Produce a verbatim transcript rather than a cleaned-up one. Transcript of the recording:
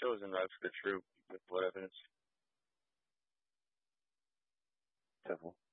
chosen route for the troop with what evidence? Devil.